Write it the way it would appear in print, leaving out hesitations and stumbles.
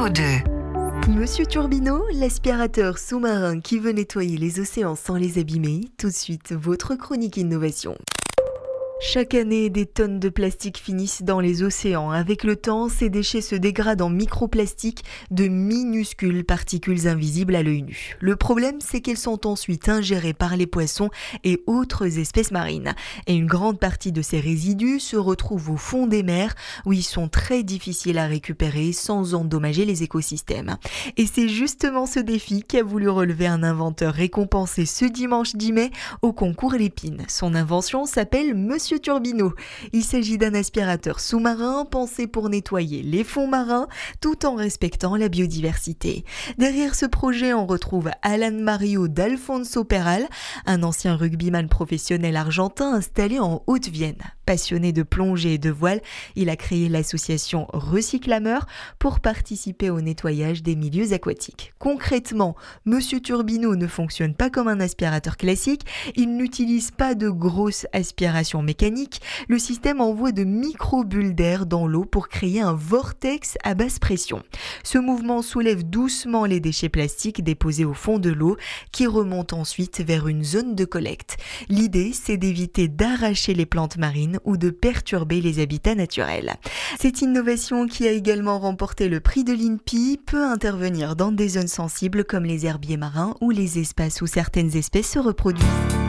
CO2. Monsieur Turbino, l'aspirateur sous-marin qui veut nettoyer les océans sans les abîmer. Tout de suite, votre chronique innovation. Chaque année, des tonnes de plastique finissent dans les océans. Avec le temps, ces déchets se dégradent en microplastiques, de minuscules particules invisibles à l'œil nu. Le problème, c'est qu'elles sont ensuite ingérées par les poissons et autres espèces marines. Et une grande partie de ces résidus se retrouvent au fond des mers, où ils sont très difficiles à récupérer sans endommager les écosystèmes. Et c'est justement ce défi qu'a voulu relever un inventeur récompensé ce dimanche 10 mai au concours Lépine. Son invention s'appelle Monsieur Turbino. Il s'agit d'un aspirateur sous-marin pensé pour nettoyer les fonds marins tout en respectant la biodiversité. Derrière ce projet, on retrouve Alan Mario d'Alfonso Peral, un ancien rugbyman professionnel argentin installé en Haute-Vienne. Passionné de plongée et de voile, il a créé l'association Recyclameur pour participer au nettoyage des milieux aquatiques. Concrètement, Monsieur Turbino ne fonctionne pas comme un aspirateur classique, il n'utilise pas de grosses aspirations mécaniques, le système envoie de micro-bulles d'air dans l'eau pour créer un vortex à basse pression. Ce mouvement soulève doucement les déchets plastiques déposés au fond de l'eau qui remontent ensuite vers une zone de collecte. L'idée, c'est d'éviter d'arracher les plantes marines ou de perturber les habitats naturels. Cette innovation, qui a également remporté le prix de l'INPI, peut intervenir dans des zones sensibles comme les herbiers marins ou les espaces où certaines espèces se reproduisent.